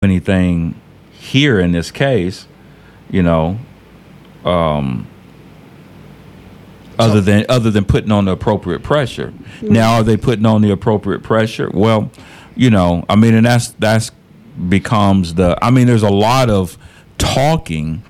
anything here in this case, you know, other than putting on the appropriate pressure. Now, are they putting on the appropriate pressure? Well, you know, I mean, and that's becomes there's a lot of talking.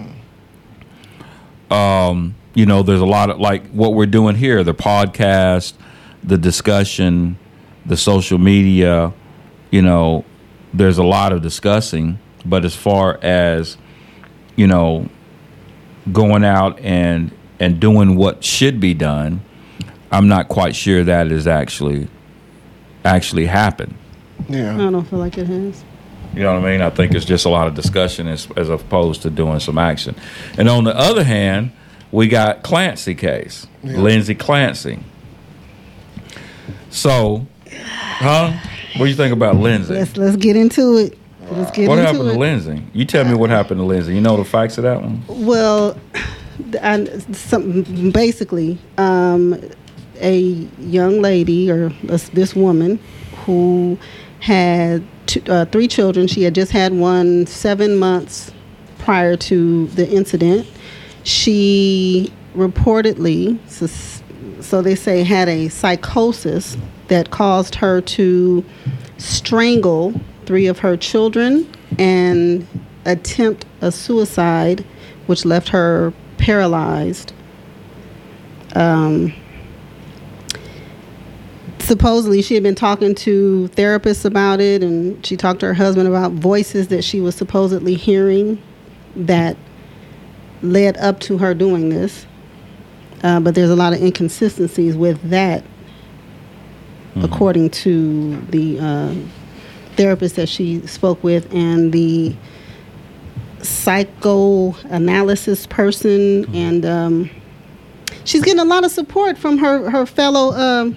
You know, there's a lot of, like what we're doing here, the podcast, the discussion, the social media, you know, there's a lot of discussing. But as far as, you know, going out and doing what should be done, I'm not quite sure that has actually happened. Yeah. I don't feel like it has. You know what I mean? I think it's just a lot of discussion as opposed to doing some action. And on the other hand, we got Clancy case, Lindsay Clancy. So, what do you think about Lindsay? Let's get into it. What happened to Lindsay? You tell me what happened to Lindsay. You know the facts of that one? Well, basically, a young lady, or this woman, who had 3 children. She had just had one 7 months prior to the incident. She reportedly, so they say, had a psychosis that caused her to strangle 3 of her children and attempt a suicide, which left her paralyzed. Supposedly she had been talking to therapists about it, and she talked to her husband about voices that she was supposedly hearing that led up to her doing this. But there's a lot of inconsistencies with that, according to the therapist that she spoke with and the psychoanalysis person. And she's getting a lot of support from her fellow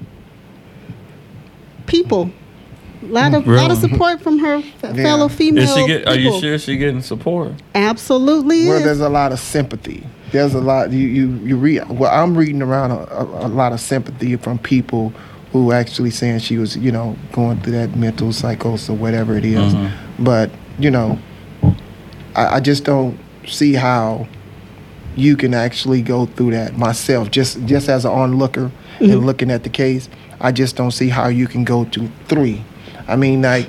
people. A lot of support from her fellow female people. Are you sure she's getting support? Absolutely. Well, there's a lot of sympathy. There's a lot. You read. Well, I'm reading around a lot of sympathy from people who actually saying she was, you know, going through that mental psychosis or whatever it is. But you know, I just don't see how you can actually go through that myself. Just as an onlooker and looking at the case, I just don't see how you can go to 3. I mean, like,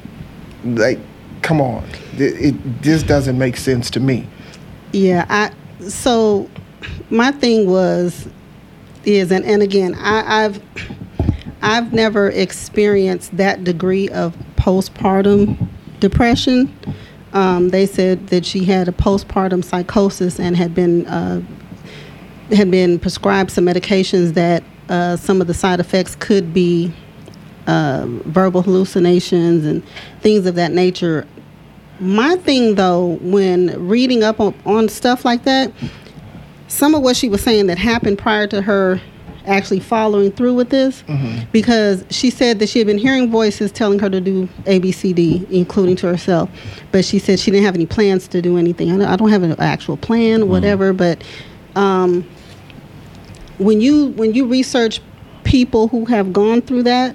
come on. This doesn't make sense to me. Yeah, so my thing is, and again, I've never experienced that degree of postpartum depression. They said that she had a postpartum psychosis and had been prescribed some medications that some of the side effects could be verbal hallucinations and things of that nature. My thing, though, when reading up on stuff like that, some of what she was saying that happened prior to her actually following through with this, because she said that she had been hearing voices telling her to do A, B, C, D, including to herself, but she said she didn't have any plans to do anything. I don't have an actual plan, whatever, but when you research people who have gone through that,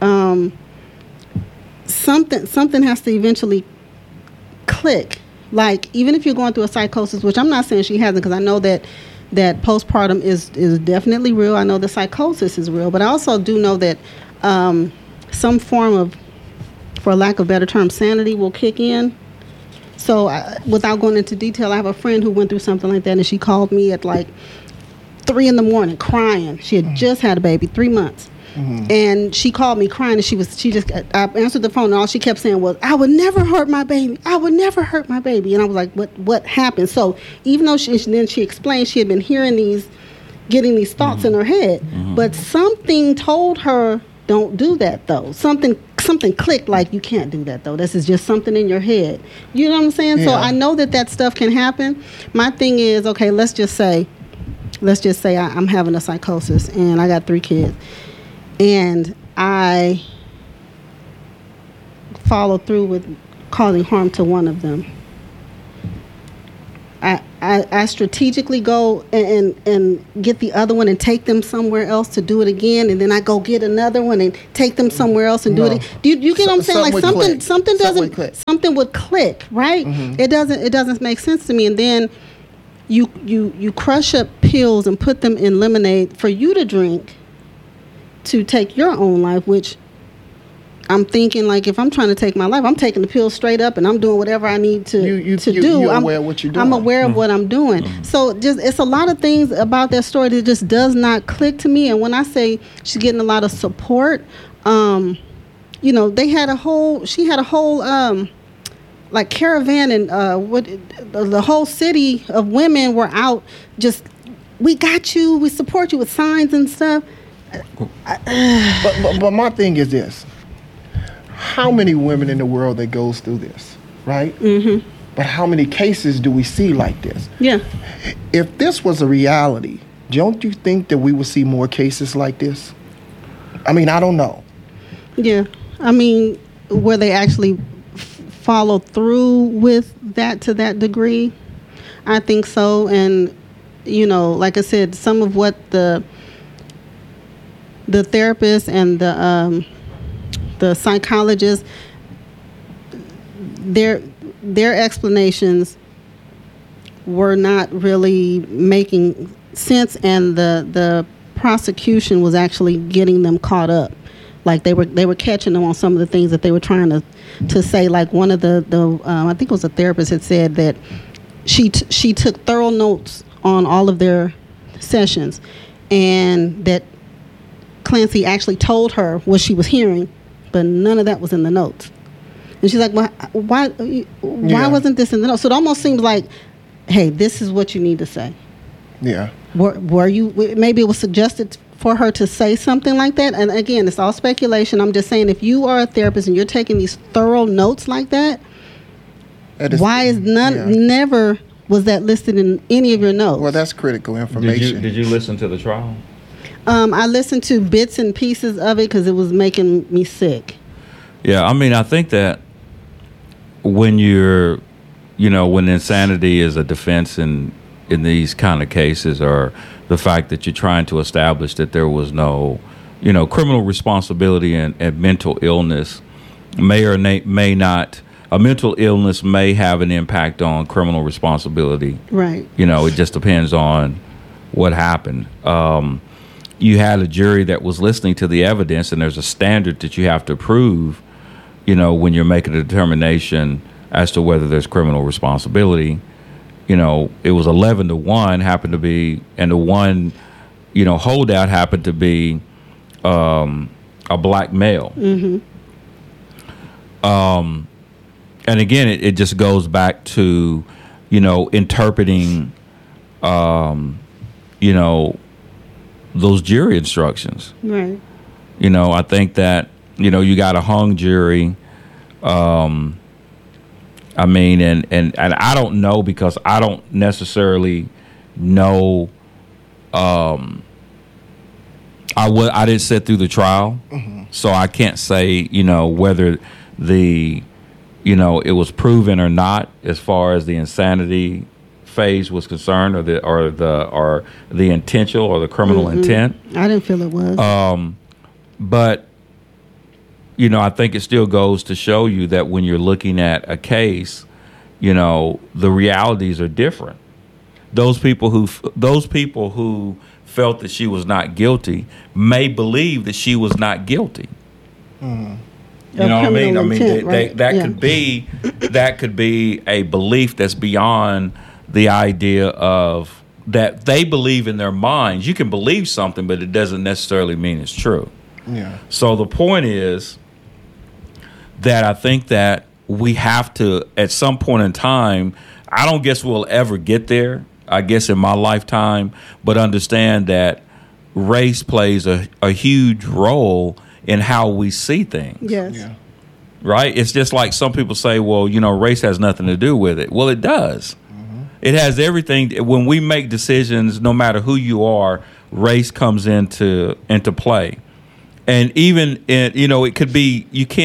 something has to eventually click. Like, even if you're going through a psychosis, which I'm not saying she hasn't, because I know that postpartum is definitely real. I know the psychosis is real, but I also do know that some form of, for lack of a better term, sanity will kick in. So without going into detail, I have a friend who went through something like that, and she called me at like 3 a.m. crying. She had just had a baby, 3 months. And she called me crying, and I answered the phone, and all she kept saying was, "I would never hurt my baby. I would never hurt my baby." And I was like, what happened? So even though then she explained she had been getting these thoughts in her head, but something told her, don't do that though. Something clicked, like, you can't do that though. This is just something in your head. You know what I'm saying? Yeah. So I know that stuff can happen. My thing is, okay, let's just say I'm having a psychosis and I got 3 kids. And I follow through with causing harm to one of them. I I strategically go and get the other one and take them somewhere else to do it again, and then I go get another one and take them somewhere else and do it. Do you get what I'm saying? Like something would click, right? Mm-hmm. It doesn't make sense to me. And then you crush up pills and put them in lemonade for you to drink to take your own life, which I'm thinking, like, if I'm trying to take my life, I'm taking the pill straight up and I'm doing whatever I need to do. You're aware of what you're doing. I'm aware of what I'm doing. Mm-hmm. So it's a lot of things about that story that just does not click to me. And when I say she's getting a lot of support, she had a whole like caravan, and the whole city of women were out just, we got you, we support you, with signs and stuff. But my thing is this. How many women in the world that goes through this, right? Mm-hmm. But how many cases do we see like this? Yeah. If this was a reality, don't you think that we would see more cases like this? I mean, I don't know. Yeah. I mean, where they actually follow through with that to that degree, I think so. And, like I said, some of what the therapist and the psychologist, their explanations were not really making sense, and the prosecution was actually getting them caught up. Like they were catching them on some of the things that they were trying to say. Like one of the I think it was a therapist had said that she took thorough notes on all of their sessions, and that Clancy actually told her what she was hearing, but none of that was in the notes. And she's like, well, why wasn't this in the notes? So it almost seems like, hey, this is what you need to say. Yeah. Were you, maybe it was suggested for her to say something like that? And again, it's all speculation. I'm just saying, if you are a therapist and you're taking these thorough notes like that, why is never was that listed in any of your notes? Well, that's critical information. Did you listen to the trial? I listened to bits and pieces of it because it was making me sick. Yeah, I mean, I think that when when insanity is a defense in these kind of cases, or the fact that you're trying to establish that there was no, criminal responsibility and mental illness may or may not, a mental illness may have an impact on criminal responsibility. Right. It just depends on what happened. You had a jury that was listening to the evidence, and there's a standard that you have to prove, when you're making a determination as to whether there's criminal responsibility. It was 11-1 happened to be, and the one, holdout happened to be a black male. Mm-hmm. And again, it just goes back to, interpreting, those jury instructions. Right. I think that, you got a hung jury. I mean, and I don't know, because I don't necessarily know. I didn't sit through the trial, mm-hmm. So I can't say, whether it was proven or not as far as the insanity phase was concerned, or the intentional or the criminal mm-hmm. intent. I didn't feel it was. But I think it still goes to show you that when you're looking at a case, the realities are different. Those people who felt that she was not guilty may believe that she was not guilty. Mm. You know what I mean? Intent, that could be a belief that's beyond the idea of that they believe in their minds. You can believe something, but it doesn't necessarily mean it's true. Yeah. So the point is that I think that we have to, at some point in time, I don't guess we'll ever get there, I guess in my lifetime, but understand that race plays a huge role in how we see things. Yes. Yeah. Right? It's just like some people say, well, race has nothing to do with it. Well, it does. Mm-hmm. It has everything. When we make decisions, no matter who you are, race comes into play. And even, it could be, you can't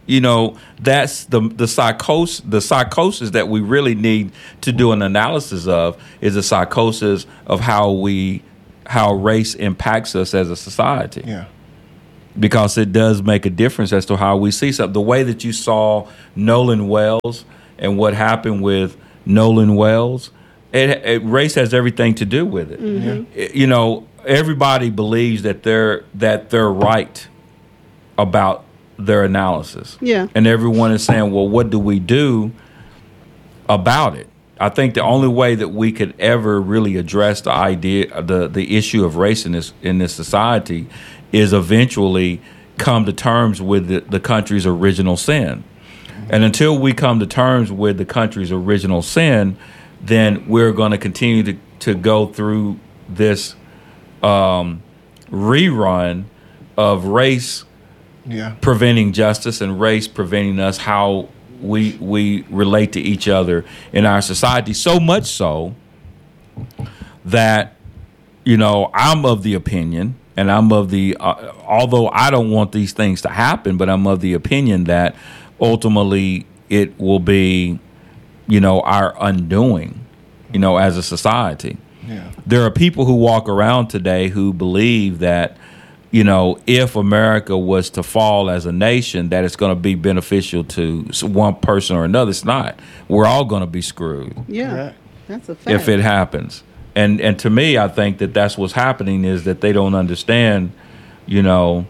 that's the psychosis that we really need to do an analysis of is the psychosis of how race impacts us as a society. Yeah. Because it does make a difference as to how we see something. The way that you saw Nolan Wells and what happened with Nolan Wells, race has everything to do with it. Mm-hmm. Everybody believes that they're right about their analysis. Yeah. And everyone is saying, well, what do we do about it? I think the only way that we could ever really address the idea, the issue of race in this society, is eventually come to terms with the country's original sin. And until we come to terms with the country's original sin, then we're going to continue to go through this rerun of race preventing justice and race preventing us how we relate to each other in our society. So much so that, I'm of the opinion, and I'm of the, although I don't want these things to happen, but I'm of the opinion that ultimately it will be, our undoing, as a society. Yeah. There are people who walk around today who believe that, if America was to fall as a nation, that it's going to be beneficial to one person or another. It's not. We're all going to be screwed. Yeah, Right. that's a fact. If it happens. And to me, I think that's what's happening is that they don't understand, how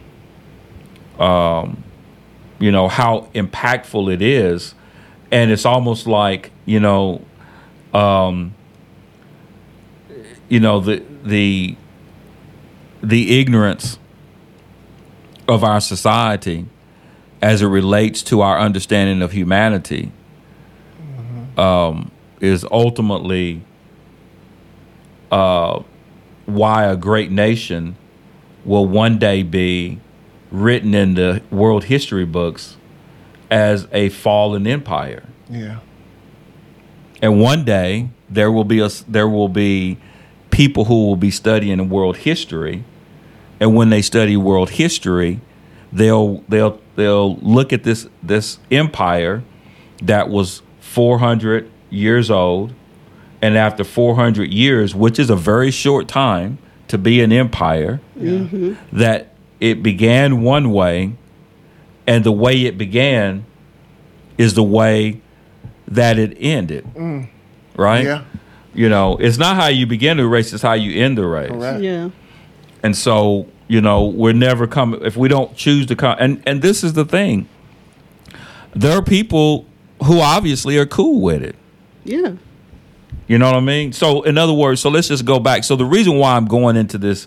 impactful it is. And it's almost like, the ignorance of our society as it relates to our understanding of humanity is ultimately why a great nation will one day be written in the world history books as a fallen empire. Yeah. And one day there will be people who will be studying world history, and when they study world history, they'll look at this empire that was 400 years old, and after 400 years, which is a very short time to be an empire, that it began one way, and the way it began is the way that it ended. Right? Yeah. It's not how you begin the race, it's how you end the race. Correct. Yeah. And so, we're never coming, if we don't choose to come, and this is the thing. There are people who obviously are cool with it. Yeah. You know what I mean? So, in other words, so let's just go back. So the reason why I'm going into this,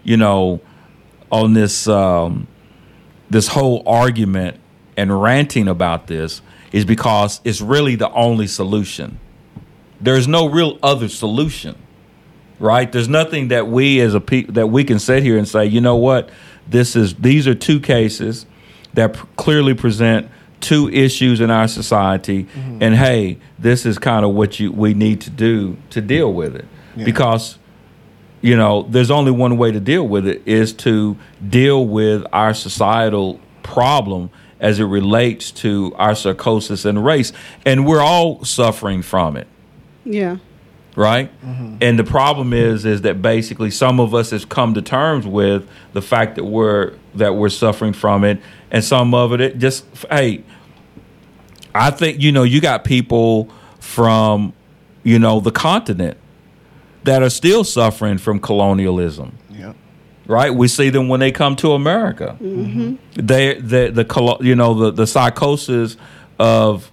on this, this whole argument and ranting about this is because it's really the only solution. There's no real other solution, right? There's nothing that we as that we can sit here and say, you know what, these are two cases that clearly present two issues in our society, and hey, this is kind of what we need to do to deal with it, because there's only one way to deal with it, is to deal with our societal problem as it relates to our psychosis and race, and we're all suffering from it. Yeah. Right? And the problem is that basically some of us has come to terms with the fact that we're suffering from it, and some of it just, hey, I think, you got people from, the continent that are still suffering from colonialism. Yeah. Right? We see them when they come to America. Mm-hmm. The psychosis of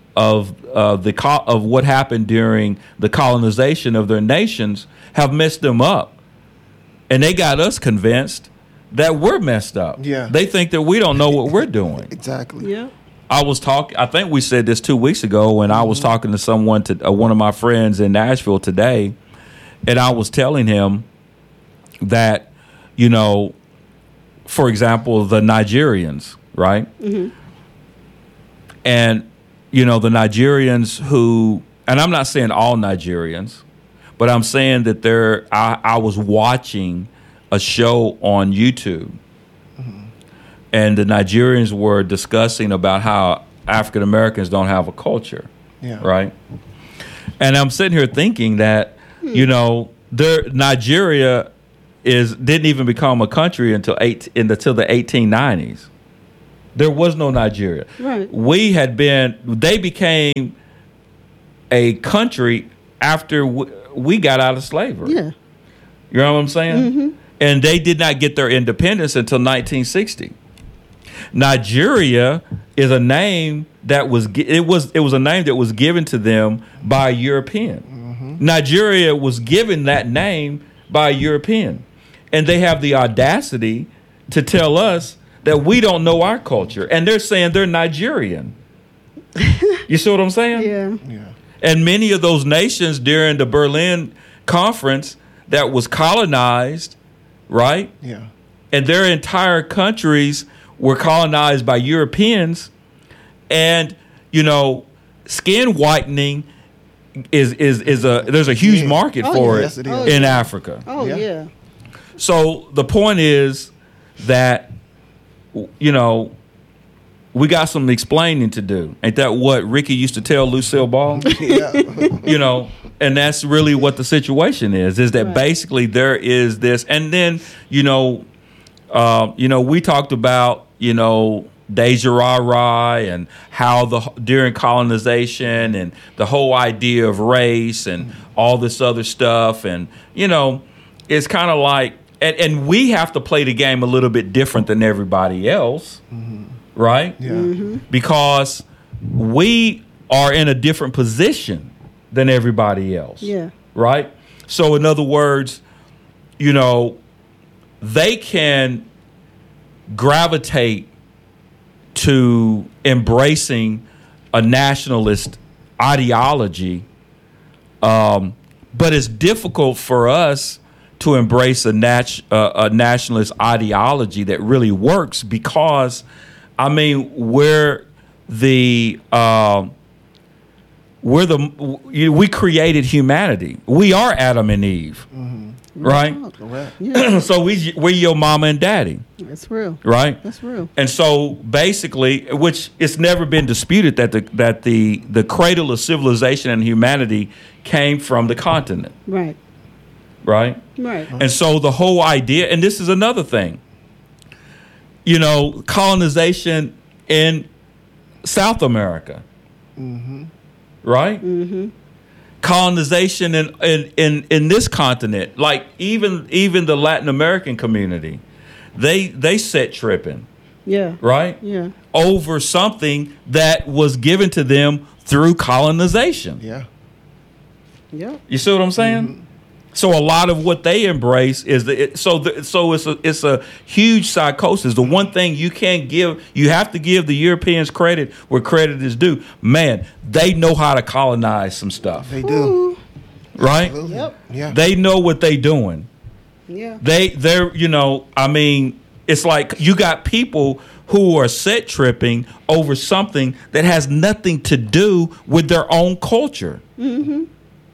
what happened during the colonization of their nations have messed them up, and they got us convinced that we're messed up. Yeah. They think that we don't know what we're doing. Exactly. Yeah. I think we said this 2 weeks ago when I was talking to someone, one of my friends in Nashville today, and I was telling him that, for example, the Nigerians, right? And the Nigerians who, and I'm not saying all Nigerians, but I'm saying that I was watching a show on YouTube, and the Nigerians were discussing about how African Americans don't have a culture, right? And I'm sitting here thinking that, you know, Nigeria didn't even become a country until the 1890s. There was no Nigeria. Right. They became a country after we got out of slavery. Yeah. You know what I'm saying? Mm-hmm. And they did not get their independence until 1960. Nigeria is a name that was a name that was given to them by a European. Mm-hmm. Nigeria was given that name by a European, and they have the audacity to tell us that we don't know our culture, and they're saying they're Nigerian. You see what I'm saying? Yeah. And many of those nations during the Berlin Conference that was colonized, right? Yeah. And their entire countries were colonized by Europeans, and you know, skin whitening there's a huge market for it in Africa. Oh yeah. So the point is that, you know, we got some explaining to do. Ain't that what Ricky used to tell Lucille Ball? You know, and that's really what the situation is that basically there is this. And then, you know, we talked about, you know, Deja Rara and how during colonization and the whole idea of race and all this other stuff. And, you know, it's kind of like, and we have to play the game a little bit different than everybody else, right? Yeah. Mm-hmm. Because we are in a different position than everybody else. Yeah. Right? So in other words, you know, they can gravitate to embracing a nationalist ideology, but it's difficult for us to embrace a nationalist ideology that really works because, I mean, we created humanity. We are Adam and Eve, right? Correct. Yeah. So we're your mama and daddy. That's real. Right? That's real. And so basically, which it's never been disputed that the cradle of civilization and humanity came from the continent. Right. Right? Right. And so the whole idea, and this is another thing, you know, colonization in South America. Mm-hmm. Right? Mm-hmm. Colonization in this continent, like even the Latin American community, they set tripping. Yeah. Right? Yeah. Over something that was given to them through colonization. Yeah. Yep. You see what I'm saying? Mm-hmm. So a lot of what they embrace is it's a huge psychosis. The one thing you have to give the Europeans credit where credit is due. Man, they know how to colonize some stuff. They do. Right? Absolutely. Yep. Yeah. They know what they doing. Yeah. They're, you know, I mean, it's like you got people who are set tripping over something that has nothing to do with their own culture. Mm-hmm.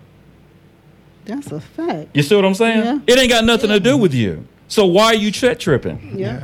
That's a fact. You see what I'm saying? Yeah. It ain't got nothing to do with you. So why are you set tripping? Yeah.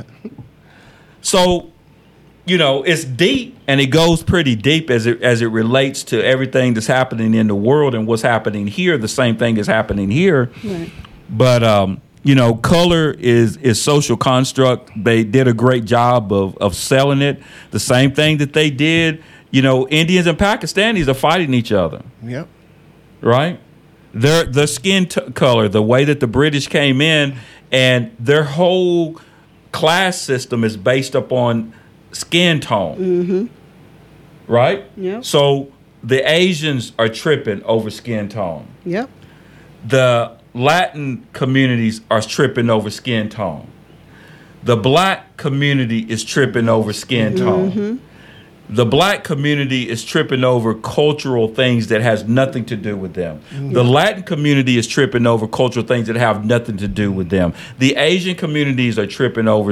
So, you know, it's deep, and it goes pretty deep as it relates to everything that's happening in the world and what's happening here. The same thing is happening here. Right. But you know, color is social construct. They did a great job of selling it. The same thing that they did. You know, Indians and Pakistanis are fighting each other. Yep. Right? The skin color, the way that the British came in, and their whole class system is based upon skin tone. Mm-hmm. Right? Yep. So the Asians are tripping over skin tone. Yep. The Latin communities are tripping over skin tone. The black community is tripping over skin tone. Mm-hmm. The black community is tripping over cultural things that has nothing to do with them. Mm-hmm. The Latin community is tripping over cultural things that have nothing to do with them. The Asian communities are tripping over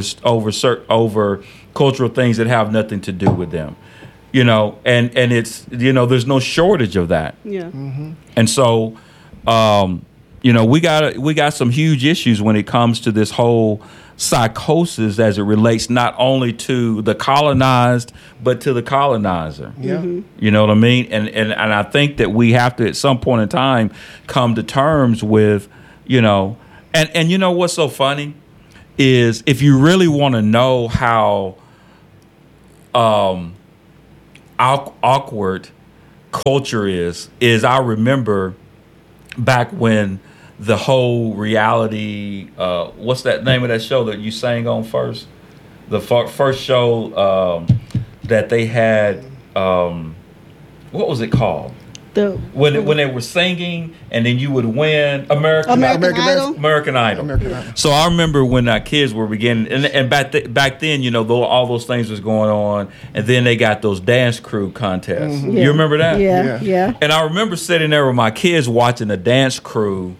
cultural things that have nothing to do with them. You know, and it's, you know, there's no shortage of that. Yeah. Mm-hmm. And so, you know, we got some huge issues when it comes to this whole psychosis as it relates not only to the colonized but to the colonizer. Yeah. You know what I mean? And I think that we have to at some point in time come to terms with, you know, and you know what's so funny is if you really want to know how awkward culture is I remember back when the whole reality, what's that name of that show that you sang on first? The first show that they had, what was it called? When they were singing and then you would win American Idol. So I remember when our kids were beginning, and back then, you know, all those things was going on, and then they got those dance crew contests. Yeah. You remember that? Yeah. And I remember sitting there with my kids watching the dance crew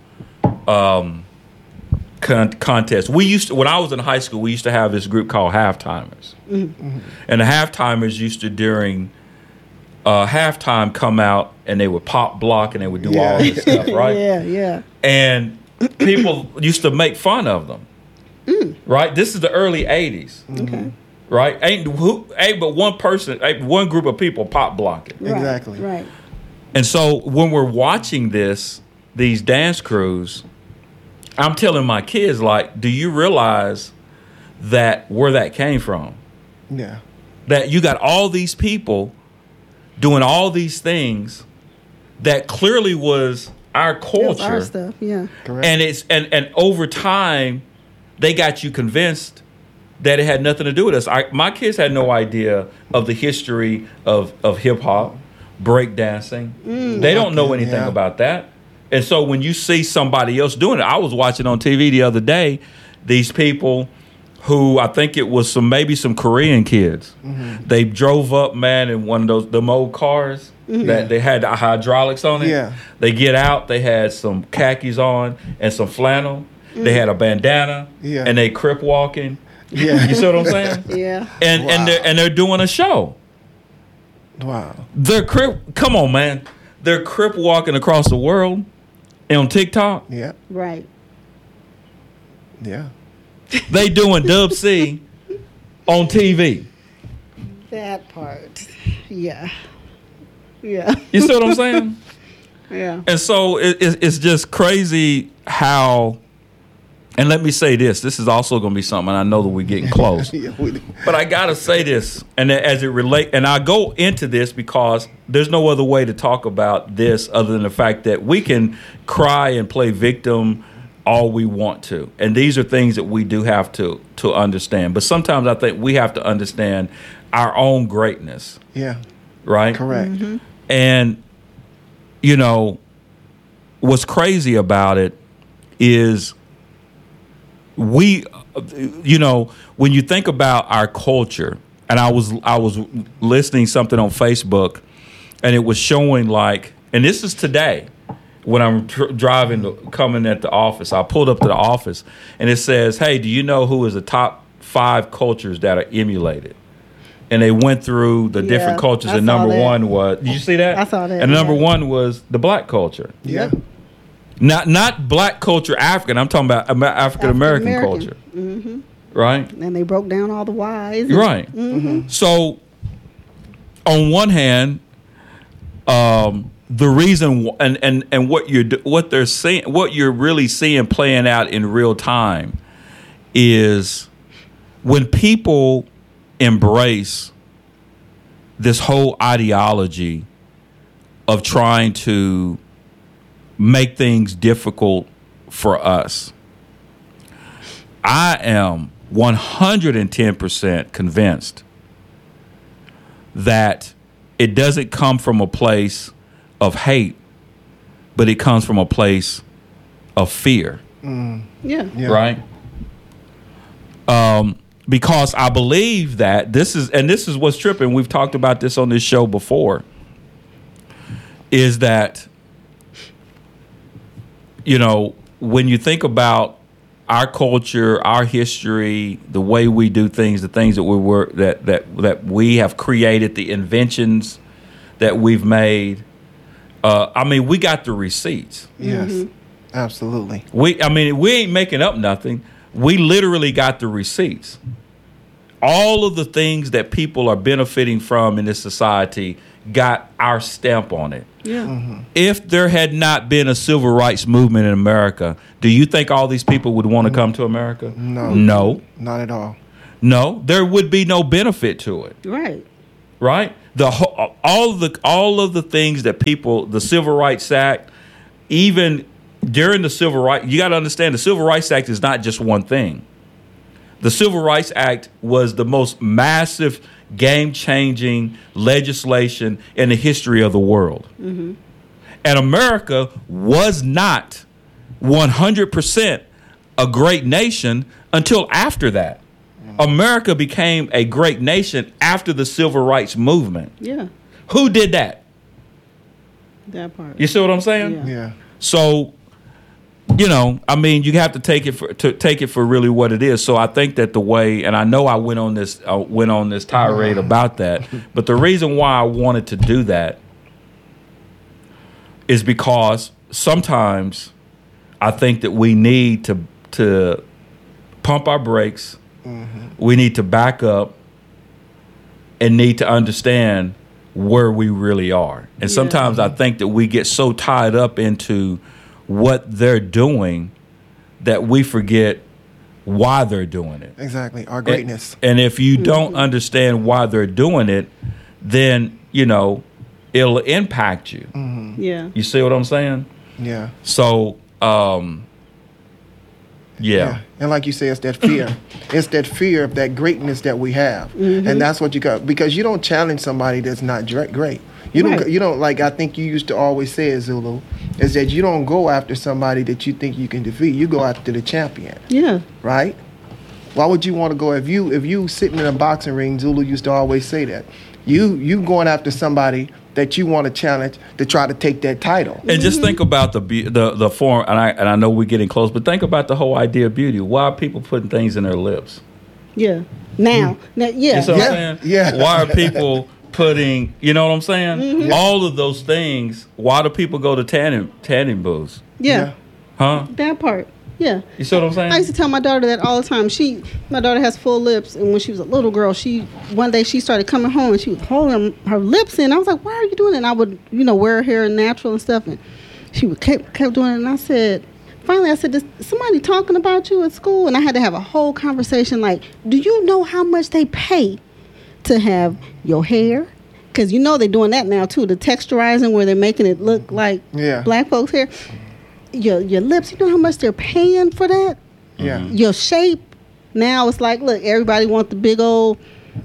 contest. When I was in high school, we used to have this group called Halftimers, and the Halftimers used to during halftime come out and they would pop block and they would do all this stuff, right? Yeah. And people used to make fun of them, right? This is the early '80s, Okay. right? Ain't but one group of people pop blocking. Exactly. Right. And so when we're watching these dance crews, I'm telling my kids, like, do you realize that where that came from? Yeah. That you got all these people doing all these things that clearly was our culture. That's our stuff. Yeah. Correct. And it's and over time they got you convinced that it had nothing to do with us. My kids had no idea of the history of hip hop, break dancing. They don't know anything about that. And so when you see somebody else doing it, I was watching on TV the other day, these people who I think it was maybe some Korean kids. They drove up, man, in one of them old cars that they had the hydraulics on it. Yeah. They get out, they had some khakis on and some flannel. They had a bandana, and they crip walking. Yeah. You see what I'm saying? Yeah. And they're doing a show. Wow. They're crip. Come on, man. They're crip walking across the world on TikTok. Yeah. Right. Yeah. They doing Dub C on TV. That part. Yeah. Yeah. You see what I'm saying? Yeah. And so it's just crazy how. And let me say this. This is also going to be something, and I know that we're getting close. But I got to say this, and as it relate, and I go into this because there's no other way to talk about this other than the fact that we can cry and play victim all we want to. And these are things that we do have to understand. But sometimes I think we have to understand our own greatness. Yeah. Right? Correct. And, you know, what's crazy about it is we, you know, when you think about our culture, and I was listening something on Facebook, and it was showing like, and this is today when I'm coming at the office. I pulled up to the office, and it says, "Hey, do you know who is the top 5 cultures that are emulated?" And they went through the different cultures, and number one was, did you see that? I saw that. And number one was the black culture. Yeah. Not black culture African. I'm talking about African American culture. Right? And they broke down all the whys. Right. So, on one hand, the reason and what they're seeing, what you're really seeing playing out in real time, is when people embrace this whole ideology of trying to make things difficult for us. I am 110% convinced that it doesn't come from a place of hate, but it comes from a place of fear. Yeah. Right? Because I believe that this is what's tripping. We've talked about this on this show before, is that, you know, when you think about our culture, our history, the way we do things, the things that we have created, the inventions that we've made. I mean, we got the receipts. Yes. Absolutely. We ain't making up nothing. we literally got the receipts. All of the things that people are benefiting from in this society got our stamp on it. Yeah. If there had not been a civil rights movement in America, do you think all these people would want to come to America? No. Not at all. No, there would be no benefit to it. Right? All of the things that people, the Civil Rights Act, even during the Civil Rights, you got to understand the Civil Rights Act is not just one thing. The Civil Rights Act was the most massive, game-changing legislation in the history of the world. Mm-hmm. And America was not 100% a great nation until after that. America became a great nation after the Civil Rights Movement. Yeah. Who did that? That part. You see what I'm saying? Yeah. So, you know, I mean, you have to take it for really what it is. So I think that the way, and I know I went on this tirade about that, but the reason why I wanted to do that is because sometimes I think that we need to pump our brakes. Mm-hmm. We need to back up and need to understand where we really are. And sometimes I think that we get so tied up into what they're doing that we forget why they're doing it. Exactly. Our greatness. And if you don't understand why they're doing it, then, you know, it'll impact you. Mm-hmm. Yeah. You see what I'm saying? Yeah. So, yeah. And like you say, it's that fear. It's that fear of that greatness that we have. Mm-hmm. And that's what you got. Because you don't challenge somebody that's not great. You don't, like I think you used to always say, Zulu, is that you don't go after somebody that you think you can defeat. You go after the champion. Yeah. Right? Why would you want to go, if you sitting in a boxing ring, Zulu used to always say that. You going after somebody that you want to challenge to try to take that title. And just think about the form, and I know we're getting close, but think about the whole idea of beauty. Why are people putting things in their lips? Yeah. Now yeah. You see what I'm saying? Yeah. Why are people putting, you know what I'm saying? Mm-hmm. All of those things. Why do people go to tanning booths? Yeah. Huh? That part. Yeah. You see what I'm saying? I used to tell my daughter that all the time. My daughter has full lips, and when she was a little girl, one day she started coming home and she was holding her lips in. I was like, "Why are you doing it?" And I would, wear her hair natural and stuff, and she would kept doing it. And I said, finally, is somebody talking about you at school? And I had to have a whole conversation. Like, do you know how much they pay to have your hair? Because they're doing that now too, the texturizing where they're making it look like black folks' hair. Your lips, you know how much they're paying for that? Yeah. Your shape. Now it's like, look, everybody wants the big old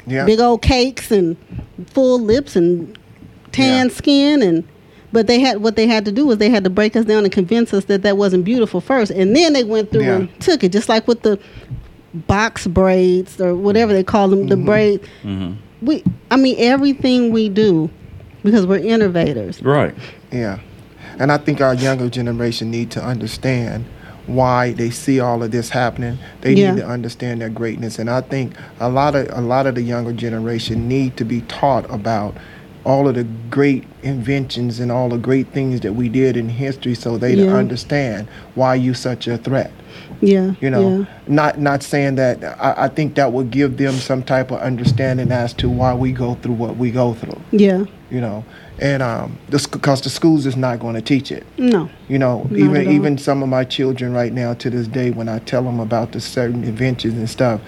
cakes and full lips and tan skin, but what they had to do was they had to break us down and convince us that wasn't beautiful first, and then they went through and took it, just like with the box braids or whatever they call them, the braids. Mm-hmm. Everything we do, because we're innovators. Right. Yeah. And I think our younger generation need to understand why they see all of this happening. They need to understand their greatness. And I think a lot of the younger generation need to be taught about all of the great inventions and all the great things that we did in history, so they understand why you such a threat. Yeah. Not saying that. I think that would give them some type of understanding as to why we go through what we go through. Yeah. And because the schools is not going to teach it. No. Even some of my children right now to this day, when I tell them about the certain inventions and stuff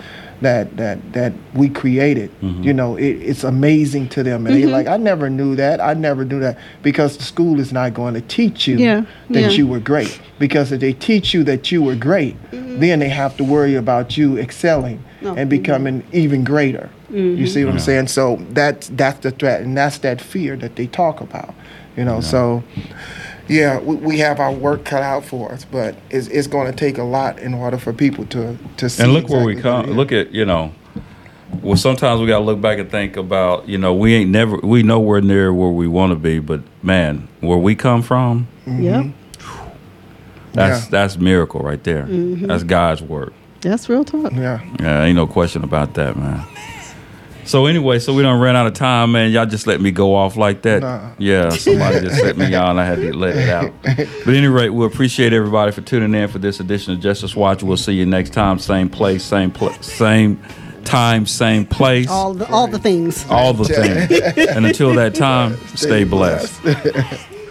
that we created, it's amazing to them. And they're like, I never knew that. Because the school is not going to teach you that you were great. Because if they teach you that you were great, then they have to worry about you excelling and becoming even greater. Mm-hmm. You see what I'm saying? So that's the threat, and that's that fear that they talk about. So we have our work cut out for us, but it's going to take a lot in order for people to see. And look where we come. Look at well, sometimes we got to look back and think about we nowhere near where we want to be, but man, where we come from, that's miracle right there. Mm-hmm. That's God's work. That's real talk. Yeah, ain't no question about that, man. So anyway, so we don't run out of time, man. Y'all just let me go off like that. Nah. Yeah, somebody just set me on. I had to let it out. But at any rate, we appreciate everybody for tuning in for this edition of Justice Watch. We'll see you next time, same place, same time, same place. All the things. All the things. And until that time, stay blessed.